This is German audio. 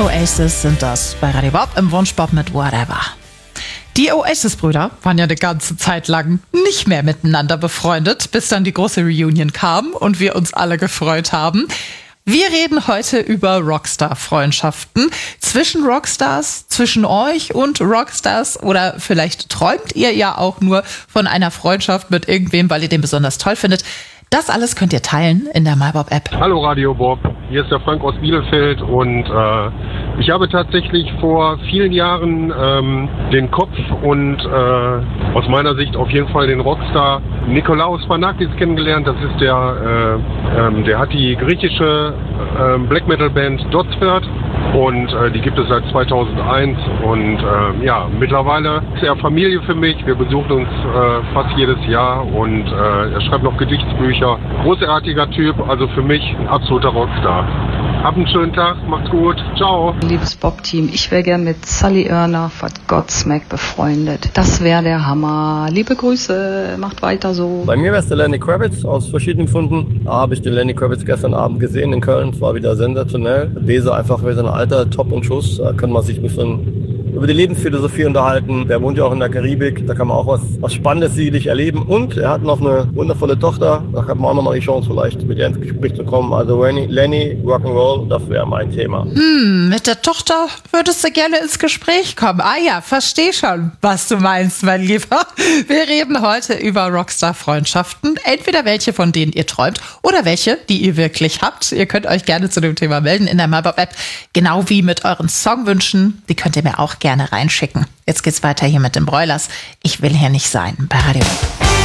Oasis sind das bei Radio Bob im Wunschbob mit Whatever. Die Oasis-Brüder waren ja eine ganze Zeit lang nicht mehr miteinander befreundet, bis dann die große Reunion kam und wir uns alle gefreut haben. Wir reden heute über Rockstar-Freundschaften zwischen Rockstars, zwischen euch und Rockstars, oder vielleicht träumt ihr ja auch nur von einer Freundschaft mit irgendwem, weil ihr den besonders toll findet. Das alles könnt ihr teilen in der MyBob-App. Hallo Radio Bob, hier ist der Frank aus Bielefeld und ich habe tatsächlich vor vielen Jahren den Kopf und aus meiner Sicht auf jeden Fall den Rockstar Nikolaos Vanakis kennengelernt. Das ist der hat die griechische Black Metal Band Dotsford und die gibt es seit 2001 und mittlerweile ist er Familie für mich. Wir besuchen uns fast jedes Jahr und er schreibt noch Gedichtsbücher. Großartiger Typ, also für mich ein absoluter Rockstar. Habt einen schönen Tag, macht's gut, ciao. Liebes Bob-Team, ich wäre gern mit Sully Erna von Godsmack befreundet. Das wäre der Hammer. Liebe Grüße, macht weiter so. Bei mir wäre es der Lenny Kravitz, aus verschiedenen Gründen. A, habe ich den Lenny Kravitz gestern Abend gesehen in Köln, es war wieder sensationell. B, so einfach wie sein Alter, Top und Schuss, da kann man sich ein bisschen über die Lebensphilosophie unterhalten. Der wohnt ja auch in der Karibik, da kann man auch was Spannendes sicherlich erleben. Und er hat noch eine wundervolle Tochter, da hat man auch nochmal die Chance vielleicht mit ihr ins Gespräch zu kommen. Also Lenny, Rock'n'Roll, das wäre mein Thema. Mit der Tochter würdest du gerne ins Gespräch kommen. Ah ja, versteh schon, was du meinst, mein Lieber. Wir reden heute über Rockstar-Freundschaften. Entweder welche, von denen ihr träumt, oder welche, die ihr wirklich habt. Ihr könnt euch gerne zu dem Thema melden in der MyBob-App. Genau wie mit euren Songwünschen. Die könnt ihr mir auch gerne reinschicken. Jetzt geht's weiter hier mit den Broilers. Ich will hier nicht sein bei Radio.